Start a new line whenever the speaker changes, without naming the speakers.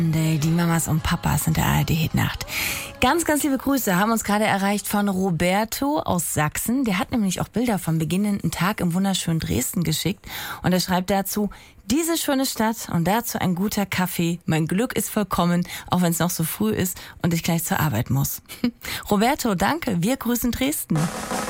Die Mamas und Papas in der ARD-Hitnacht. Ganz, ganz liebe Grüße haben uns gerade erreicht von Roberto aus Sachsen. Der hat nämlich auch Bilder vom beginnenden Tag im wunderschönen Dresden geschickt. Und er schreibt dazu: Diese schöne Stadt und dazu ein guter Kaffee. Mein Glück ist vollkommen, auch wenn es noch so früh ist und ich gleich zur Arbeit muss. Roberto, danke. Wir grüßen Dresden.